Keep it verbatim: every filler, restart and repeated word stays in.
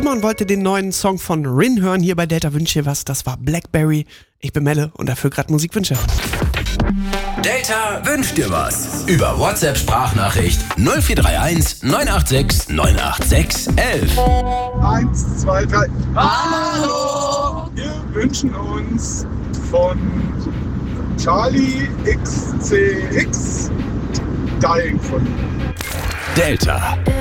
Simon wollte den neuen Song von Rin hören. Hier bei Delta Wünsch dir was. Das war Blackberry. Ich bin Melle und dafür gerade Musikwünsche. Delta wünscht dir was. Über WhatsApp-Sprachnachricht null vier drei eins neun acht sechs neun acht sechs elf. Eins, zwei, drei. Hallo! Wir wünschen uns von Charlie X C X Dying von Delta.